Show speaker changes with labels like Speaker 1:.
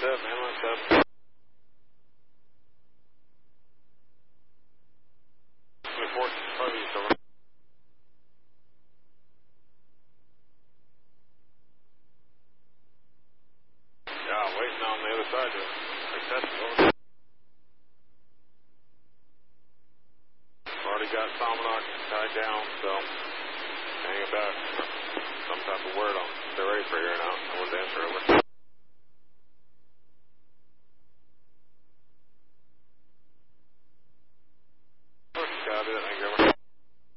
Speaker 1: up, man. What's up? Yeah, waiting on the other side to success it over. Already got Salmonok tied down, so hang it back. Some type of word on. They're ready for here now. I want to answer over.